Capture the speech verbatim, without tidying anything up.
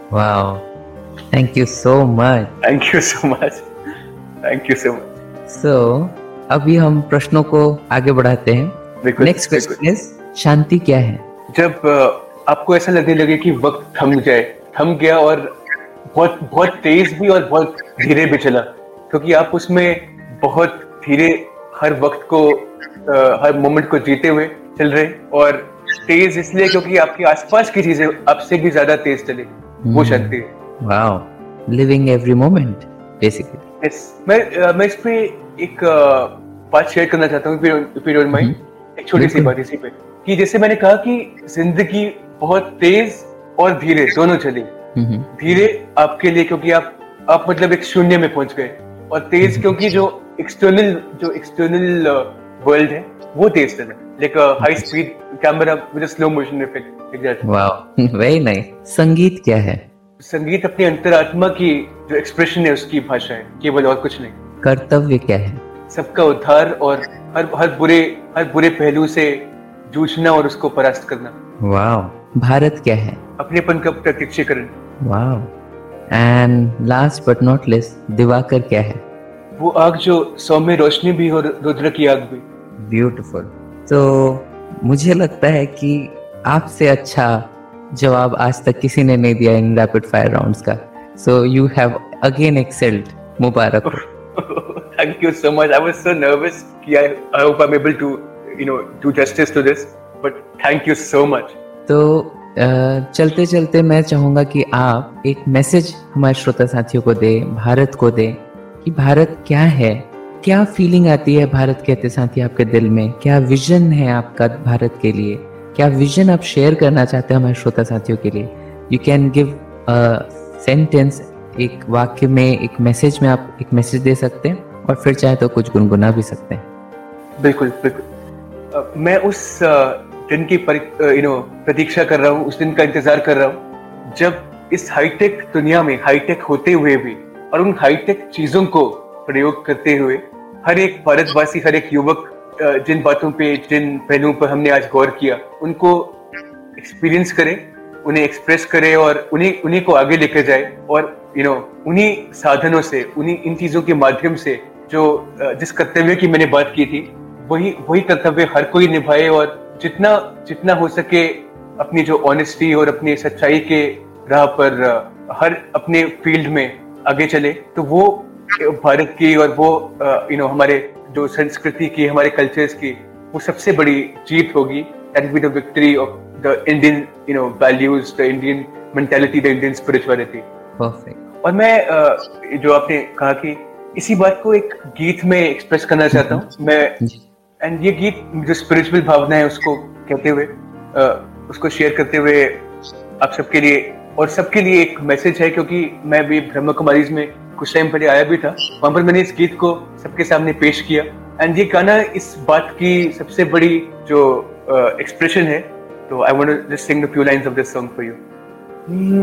Wow, thank you so much. Thank you so much, thank you so much. सो अभी हम प्रश्नों को आगे बढ़ाते हैं। बिल्कुल, नेक्स्ट बिल्कुल। क्वेश्चन इज, शांति क्या है? जब अ, आपको ऐसा लगने लगे कि वक्त थम जाए, थम गया, और बहुत बहुत तेज भी और बहुत धीरे भी चला, क्योंकि आप उसमें बहुत धीरे हर वक्त को अ, हर मोमेंट को जीते हुए चल रहे, और तेज इसलिए क्योंकि आपके आसपास की चीजें आपसे भी ज्यादा तेज चले, वो शांति है। Wow, living every moment basically. Yes, मैं अ, मैं इस पे एक अ, बात शेयर करना चाहता हूँ, इफ यू डोंट माइंड। एक छोटी सी बिल्कुल। बात इसी पे, कि जैसे मैंने कहा कि जिंदगी बहुत तेज और धीरे दोनों चली। धीरे आपके लिए क्योंकि आप आप मतलब एक शून्य में पहुंच गए, और तेज क्योंकि जो एक्सटर्नल जो एक्सटर्नल वर्ल्ड है वो तेज चला, like high speed camera with slow motion effect. Exactly. Wow, very nice. संगीत क्या है? संगीत अपनी अंतरात्मा की जो एक्सप्रेशन है उसकी भाषा है, केवल और कुछ नहीं। कर्तव्य क्या है? सबका उद्धार और हर हर बुरे हर बुरे पहलू से जूझना और उसको परास्त करना। वाओ। भारत क्या है? अपनेपन का प्रत्यक्षीकरण। Wow. And last but not list, Diwakar क्या है? वो आग जो सौम्य रोशनी भी और रुद्र की आग भी। ब्यूटीफुल। तो मुझे लगता है कि आपसे अच्छा जवाब आज तक किसी ने नहीं दिया इन रैपिड फायर राउंड्स का। So you have again excelled. Mubarak. Thank you so much. I was so nervous कि I, I hope I'm able to, you know, do justice to this. But thank you so much. तो चलते चलते मैं चाहूंगा कि आप एक message हमारे श्रोता साथियों को दें, भारत को दें, कि भारत क्या है, क्या फीलिंग आती है भारत कहते साथी आपके दिल में, क्या विजन है आपका भारत के लिए, क्या विजन आप शेयर करना चाहते हैं हमारे श्रोता साथियों के लिए। You can give a sentence, एक वाक्य में, एक मैसेज में आप एक मैसेज दे सकते हैं, और फिर चाहे तो कुछ गुनगुना भी सकते हैं। बिल्कुल बिल्कुल। uh, मैं उस uh, दिन की यू नो प्रतीक्षा कर रहा हूँ, उस दिन का इंतजार कर रहा हूँ जब इस हाईटेक दुनिया में, हाईटेक होते हुए भी और उन हाईटेक चीजों को प्रयोग करते हुए, हर एक भारतवासी, हर एक युवक uh, जिन बातों पे, जिन पहलुओं पर हमने आज गौर किया, उनको एक्सपीरियंस करे, उन्हें एक्सप्रेस करे, और उन्हीं उन्हीं को आगे लेकर जाए, और यू नो उन्हीं साधनों से, उन्हीं इन चीजों के माध्यम से जो जिस कर्तव्य की मैंने बात की थी, वही वही कर्तव्य हर कोई निभाए, और जितना जितना हो सके अपनी जो ऑनेस्टी और अपनी सच्चाई के राह पर हर अपने फील्ड में आगे चले, तो वो भारत की और वो यू नो हमारे जो संस्कृति की, हमारे कल्चर्स की वो सबसे बड़ी जीत होगी। That will be the victory of the Indian you know values, the Indian mentality, the Indian spirituality. Perfect. और मैं जो आपने कहा कि इसी बात को एक गीत में एक्सप्रेस करना चाहता हूँ मैं, एंड ये गीत जो स्पिरिचुअल भावना है उसको कहते हुए, उसको शेयर करते हुए आप सबके लिए, और सबके लिए एक मैसेज है, क्योंकि मैं भी ब्रह्मा कुमारीज में कुछ टाइम पहले आया भी था, वहां पर मैंने इस गीत को सबके सामने पेश किया, एंड ये गाना इस बात की सबसे बड़ी जो एक्सप्रेशन है। तो I want to just sing the few lines of this song for you.